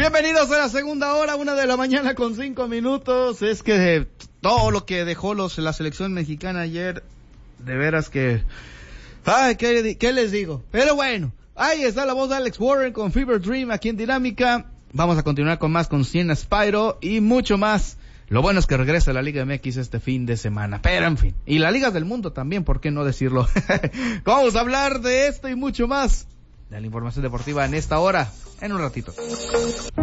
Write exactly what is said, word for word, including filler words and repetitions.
Bienvenidos a la segunda hora, una de la mañana con cinco minutos. Es que todo lo que dejó los la selección mexicana ayer, de veras que... Ay, ¿qué, qué les digo? Pero bueno, ahí está la voz de Alex Warren con Fever Dream aquí en Dinámica. Vamos a continuar con más con Cien Spyro y mucho más. Lo bueno es que regresa la Liga M X este fin de semana, pero en fin. Y la Liga del Mundo también, ¿por qué no decirlo? Vamos a hablar de esto y mucho más de la información deportiva en esta hora, en un ratito.